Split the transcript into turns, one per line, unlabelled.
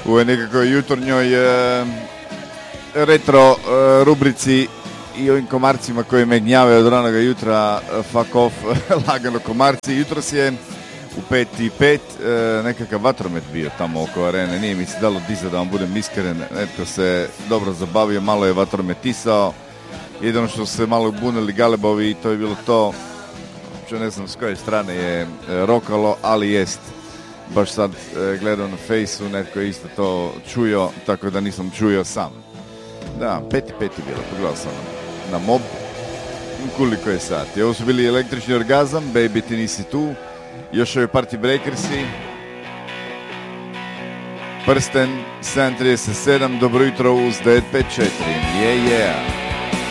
u ovoj nekakvoj jutornjoj retro rubrici i ovim komarcima koji me gnjave od ranoga jutra, fuck off, lagano komarci. Jutros je u 5:05 nekakav vatromet bio tamo oko arene, nije mi se dalo dizati da vam budem iskren, netko se dobro zabavio, malo je vatromet tisao, jedino što se malo bunili galebovi i to je bilo to, što ne znam s koje strane je rokalo, ali jest. Baš sad gledam na Fejsu, netko je isto to čuo, tako da nisam čuo sam. Da, 5:05 je bilo, pogledao sam na mob. Koliko je sati? Ovo su bili Električni orgazam, Baby ti nisi tu, još ovi Party Breakersi, Prsten 7:37, dobro jutro uz 954, yeah.